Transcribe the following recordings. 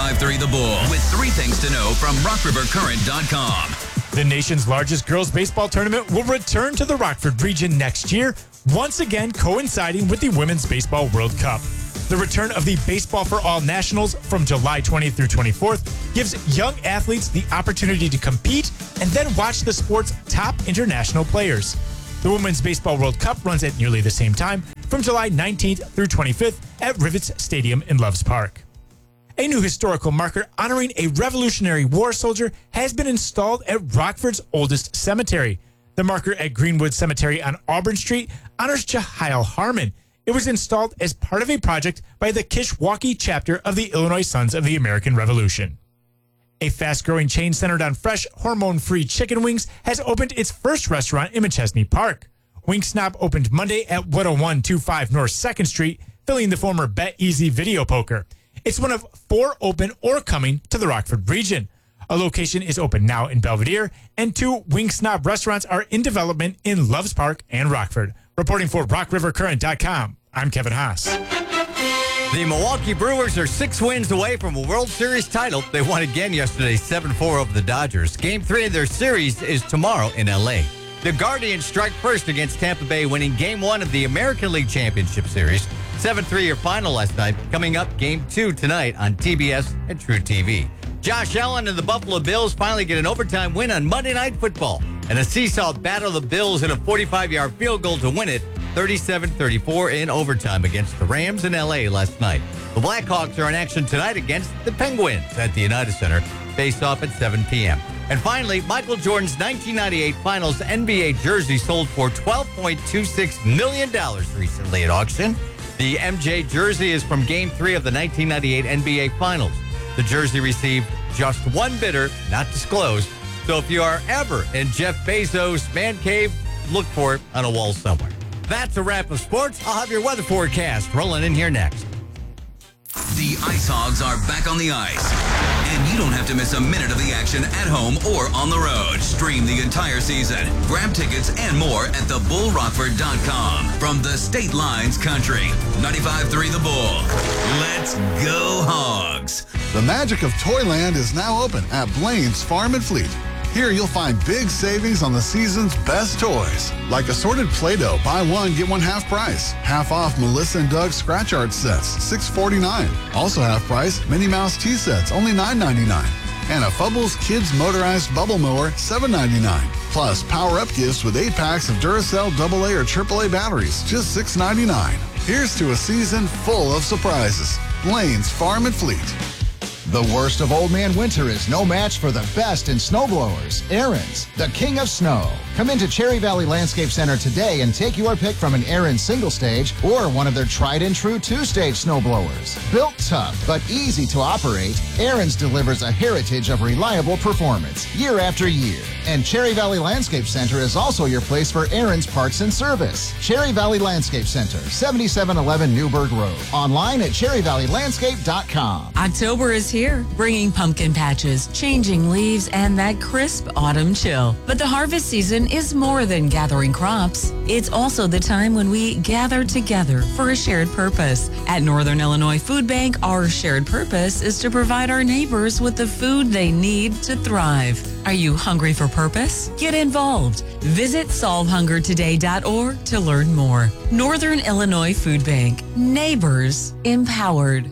95.3 The Bull with 3 things to know from RockRiverCurrent.com. The nation's largest girls baseball tournament will return to the Rockford region next year, once again coinciding with the Women's Baseball World Cup. The return of the Baseball for All Nationals from July 20th through 24th gives young athletes the opportunity to compete and then watch the sport's top international players. The Women's Baseball World Cup runs at nearly the same time from July 19th through 25th at Rivets Stadium in Loves Park. A new historical marker honoring a Revolutionary War soldier has been installed at Rockford's oldest cemetery. The marker at Greenwood Cemetery on Auburn Street honors Jehiel Harmon. It was installed as part of a project by the Kishwaukee chapter of the Illinois Sons of the American Revolution. A fast-growing chain centered on fresh, hormone-free chicken wings has opened its first restaurant in McChesney Park. Wing Snob opened Monday at 10125 North 2nd Street, filling the former Bet Easy video poker. It's one of 4 open or coming to the Rockford region. A location is open now in Belvedere, and 2 Wing Snob restaurants are in development in Loves Park and Rockford. Reporting for RockRiverCurrent.com, I'm Kevin Haas. The Milwaukee Brewers are 6 wins away from a World Series title. They won again yesterday, 7-4 over the Dodgers. Game 3 of their series is tomorrow in L.A. The Guardians strike first against Tampa Bay, winning Game 1 of the American League Championship Series. 7-3 your final last night. Coming up, Game 2 tonight on TBS and True TV. Josh Allen and the Buffalo Bills finally get an overtime win on Monday Night Football. And a seesaw battle the Bills in a 45-yard field goal to win it, 37-34 in overtime against the Rams in L.A. last night. The Blackhawks are in action tonight against the Penguins at the United Center, face off at 7 p.m. And finally, Michael Jordan's 1998 Finals NBA jersey sold for $12.26 million recently at auction. The MJ jersey is from Game 3 of the 1998 NBA Finals. The jersey received just 1 bidder, not disclosed. So if you are ever in Jeff Bezos' man cave, look for it on a wall somewhere. That's a wrap of sports. I'll have your weather forecast rolling in here next. The Ice Hogs are back on the ice. And you don't have to miss a minute of the action at home or on the road. Stream the entire season. Grab tickets and more at thebullrockford.com. From the State Lines Country, 95.3 The Bull. Let's go Hogs. The magic of Toyland is now open at Blaine's Farm and Fleet. Here you'll find big savings on the season's best toys, like assorted Play-Doh, buy one, get one half price. Half off Melissa and Doug scratch art sets, $6.49. Also half price Minnie Mouse tea sets, only $9.99. And a Fubbles Kids Motorized Bubble Mower, $7.99. Plus power-up gifts with 8 packs of Duracell AA or AAA batteries, just $6.99. Here's to a season full of surprises. Blaine's Farm and Fleet. The worst of Old Man Winter is no match for the best in snowblowers. Aaron's, the king of snow. Come into Cherry Valley Landscape Center today and take your pick from an Aaron's single stage or one of their tried and true 2-stage snowblowers. Built tough but easy to operate, Aaron's delivers a heritage of reliable performance year after year. And Cherry Valley Landscape Center is also your place for Aaron's parts and service. Cherry Valley Landscape Center, 7711 Newburgh Road. Online at cherryvalleylandscape.com. October is here, bringing pumpkin patches, changing leaves, and that crisp autumn chill. But the harvest season is more than gathering crops. It's also the time when we gather together for a shared purpose. At Northern Illinois Food Bank, our shared purpose is to provide our neighbors with the food they need to thrive. Are you hungry for purpose? Get involved. Visit solvehungertoday.org to learn more. Northern Illinois Food Bank. Neighbors empowered.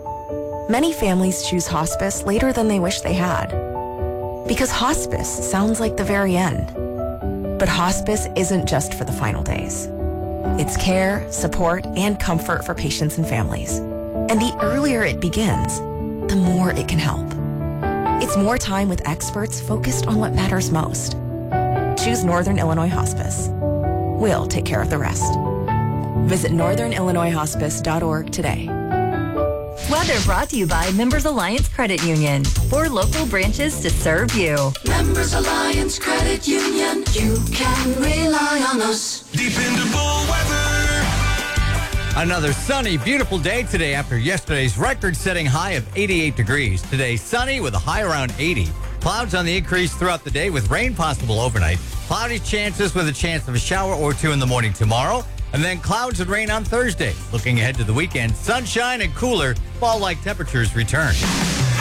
Many families choose hospice later than they wish they had. Because hospice sounds like the very end. But hospice isn't just for the final days. It's care, support, and comfort for patients and families. And the earlier it begins, the more it can help. It's more time with experts focused on what matters most. Choose Northern Illinois Hospice. We'll take care of the rest. Visit northernillinoishospice.org today. Weather brought to you by Members Alliance Credit Union. 4 local branches to serve you. Members Alliance Credit Union. You can rely on us. Dependable weather. Another sunny, beautiful day today after yesterday's record-setting high of 88 degrees. Today, sunny with a high around 80. Clouds on the increase throughout the day with rain possible overnight. Cloudy chances with a chance of a shower or 2 in the morning tomorrow. And then clouds and rain on Thursday. Looking ahead to the weekend, sunshine and cooler, fall-like temperatures return.